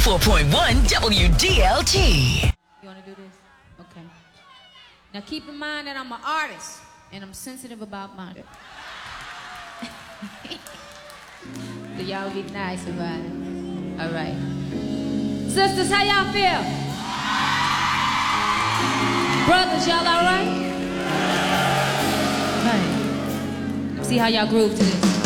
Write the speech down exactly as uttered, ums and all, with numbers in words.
four point one W D L T. You want to do this? Okay. Now keep in mind that I'm an artist and I'm sensitive about murder. So y'all be nice about it. All right. Sisters, how y'all feel? Brothers, y'all all right? All right. See how y'all groove to this.